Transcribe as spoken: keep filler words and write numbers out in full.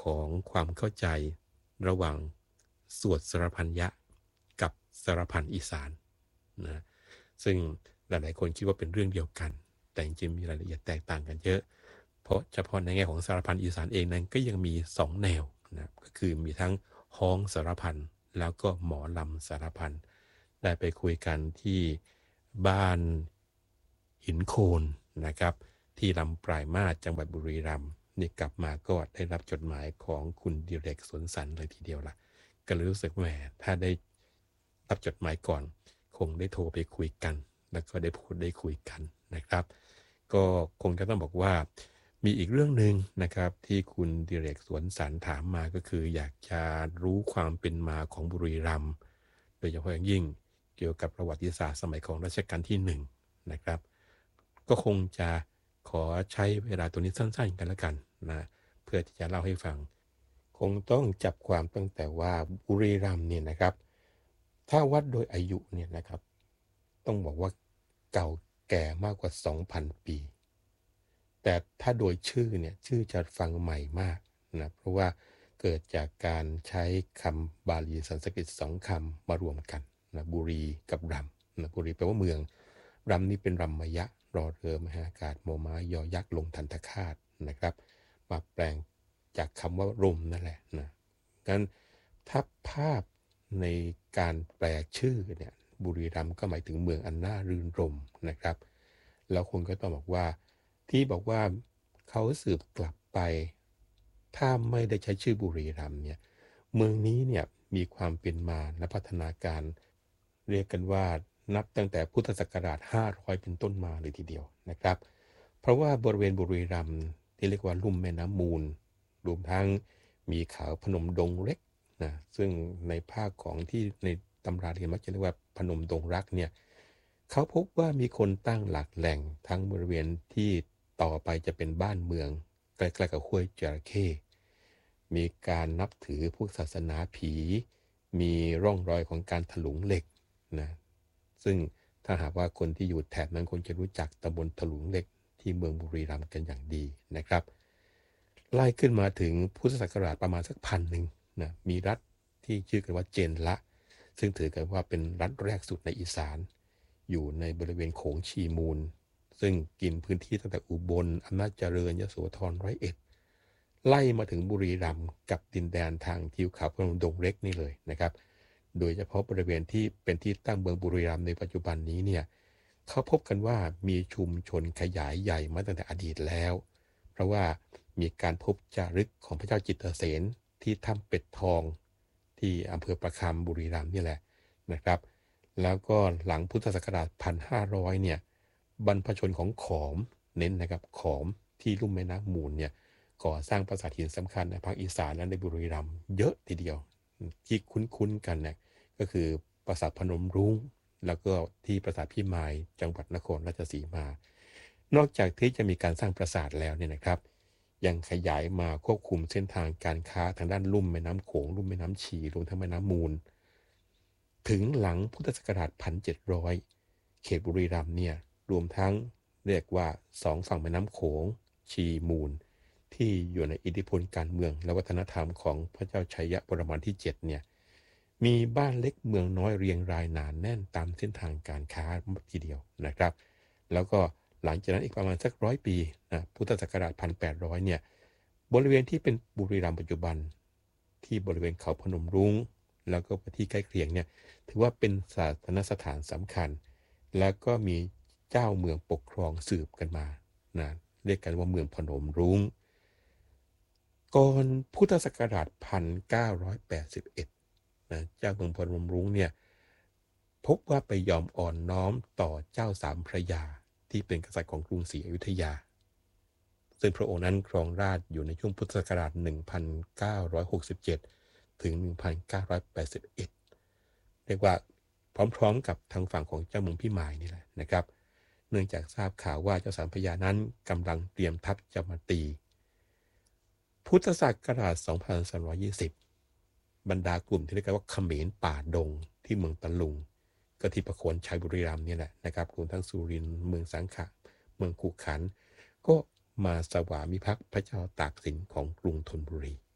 ของความเข้าใจระหว่างสวดสรพันยะกับสรพันอีสานนะซึ่งหลายๆคนคิดว่าเป็นเรื่องเดียวกันแต่จริงๆมีรายละเอียดแตกต่างกันเยอะเพราะเฉพาะในแง่ของสารพันอีสานเองนั้นก็ยังมีสองแนวนะก็คือมีทั้งฮ้องสารพันแล้วก็หมอลำสารพันได้ไปคุยกันที่บ้านหินโคนนะครับที่ลำปลายมาศจังหวัดบุรีรัมย์นี่กลับมาก็ได้รับจดหมายของคุณดิเรกสวนสันเลยทีเดียวล่ะก็เลยรู้สึกแหมถ้าได้รับจดหมายก่อนคงได้โทรไปคุยกันแล้วก็ได้พูดได้คุยกันนะครับก็คงจะต้องบอกว่ามีอีกเรื่องหนึ่งนะครับที่คุณดิเรกสวนสันถามมาก็คืออยากจะรู้ความเป็นมาของบุรีรัมย์โดยเฉพาะอย่างยิ่งเกี่ยวกับประวัติศาสตร์สมัยของรัชกาลที่หนึ่งนะครับก็คงจะขอใช้เวลาตัวนี้สั้นๆกันแล้วกันนะเพื่อที่จะเล่าให้ฟังคงต้องจับความตั้งแต่ว่าบุรีรัมย์เนี่ยนะครับถ้าวัดโดยอายุเนี่ยนะครับต้องบอกว่าเก่าแก่มากกว่า สองพัน ปีแต่ถ้าโดยชื่อเนี่ยชื่อจะฟังใหม่มากนะเพราะว่าเกิดจากการใช้คำบาลีสันสกฤตสองคำมารวมกันนะบุรีกับรัมนะบุรีแปลว่าเมืองรัมนี่เป็นรัมมยะรอเรือมหาอากาศโมม้ายอยักษ์ลงทันตคาตนะครับมาแปลงจากคำว่ารมนั่นแหละนะงั้นถ้าภาพในการแปลชื่อเนี่ยบุรีรัมย์ก็หมายถึงเมืองอันน่ารื่นรมนะครับแล้วคนก็ต้องบอกว่าที่บอกว่าเขาสืบกลับไปถ้าไม่ได้ใช้ชื่อบุรีรัมย์เนี่ยเมืองนี้เนี่ยมีความเป็นมาและพัฒนาการเรียกกันว่านับตั้งแต่พุทธศักราชห้าร้อยเป็นต้นมาเลยทีเดียวนะครับเพราะว่าบริเวณบุรีรัมย์ที่เรียกว่าลุ่มแม่น้ำมูลรวมทั้งมีเขาพนมดงเล็กนะซึ่งในภาคของที่ในตำราเรียนมักจะเรียกว่าพนมดงรักเนี่ยเขาพบว่ามีคนตั้งหลักแหล่งทั้งบริเวณที่ต่อไปจะเป็นบ้านเมืองใกล้ๆกับห้วยจระเข้มีการนับถือพวกศาสนาผีมีร่องรอยของการถลุงเหล็กนะซึ่งถ้าหากว่าคนที่อยู่แถบนั้นคนจะรู้จักตำบลถลุงเหล็กที่เมืองบุรีรัมย์กันอย่างดีนะครับไล่ขึ้นมาถึงพุทธศักราชประมาณสักพันหนึ่งนะมีรัฐที่ชื่อกันว่าเจนละซึ่งถือกันว่าเป็นรัฐแรกสุดในอีสานอยู่ในบริเวณโขงชีมูลซึ่งกินพื้นที่ตั้งแต่อุบลอำนาจเจริญยโสธรร้อยเอ็ดไล่มาถึงบุรีรัมย์กับดินแดนทางทิวเขาพนมดงเล็กนี่เลยนะครับโดยเฉพาะบริเวณที่เป็นที่ตั้งเมืองบุรีรัมย์ในปัจจุบันนี้เนี่ยเขาพบกันว่ามีชุมชนขยายใหญ่มาตั้งแต่อดีตแล้วเพราะว่ามีการพบจารึกของพระเจ้าจิตรเสนที่ถ้ำเป็ดทองที่อำเภอประคำบุรีรัมย์นี่แหละนะครับแล้วก็หลังพุทธศักราชหนึ่งพันห้าร้อยเนี่ยบรรพชนของขอมเน้นนะครับขอมที่ลุ่มแม่น้ำมูลเนี่ยก่อสร้างปราสาทหินสำคัญในภาคอีสานและในบุรีรัมย์เยอะทีเดียวที่คุ้นๆกันเนี่ยก็คือปราสาทพนมรุ้งแล้วก็ที่ปราสาทพิมายจังหวัดนครราชสีมานอกจากที่จะมีการสร้างปราสาทแล้วเนี่ยนะครับยังขยายมาควบคุมเส้นทางการค้าทางด้านลุ่มแม่น้ำโขงลุ่มแม่น้ำฉีรวมทั้งแม่น้ำมูลถึงหลังพุทธศักราชหนึ่งพันเจ็ดร้อยเขตบุรีรัมย์เนี่ยรวมทั้งเรียกว่าสองฝั่งแม่น้ำโขงชีมูลที่อยู่ในอิทธิพลการเมืองและวัฒนธรรมของพระเจ้าชัยวรมันที่เจ็ดเนี่ยมีบ้านเล็กเมืองน้อยเรียงรายหนาแน่นตามเส้นทางการค้าทีเดียวนะครับแล้วก็หลังจากนั้นอีกประมาณสักร้อยปีนะพุทธศักราชหนึ่งพันแปดร้อยเนี่ยบริเวณที่เป็นบุรีรัมย์ปัจจุบันที่บริเวณเขาพนมรุ้งแล้วก็ที่ใกล้เคียงเนี่ยถือว่าเป็นศาสนสถานสำคัญแล้วก็มีเจ้าเมืองปกครองสืบกันมานะเรียกกันว่าเมืองพนมรุ้งก่อนพุทธศักราชหนึ่งพันเก้าร้อยแปดสิบเอ็ดนะเจ้าเมืองพนมรุ้งเนี่ยพบว่าไปยอมอ่อนน้อมต่อเจ้าสามพระยาที่เป็นกษัตริย์ของกรุงศรีอยุธยาซึ่งพระองค์นั้นครองราชอยู่ในช่วงพุทธศักราชหนึ่งพันเก้าร้อยหกสิบเจ็ดถึงหนึ่งพันเก้าร้อยแปดสิบเอ็ดเรียกว่าพร้อมๆกับทางฝั่งของเจ้าเมืองพิมายนี่แหละนะครับเนื่องจากทราบข่าวว่าเจ้าสามพระยานั้นกำลังเตรียมทัพจะมาตีพุทธศักราชสองพันสามร้อยยี่สิบบรรดากลุ่มที่เรียกว่าเขมรป่าดงที่เมืองตะลุงก็ที่ประโคนชัยบุรีรัมย์นี่แหละนะครับรวมทั้งสุรินทร์เมืองสังขะเมืองขุขันธ์ก็มาสวามิภักดิ์พระเจ้าตากสินของกรุงธนบุรี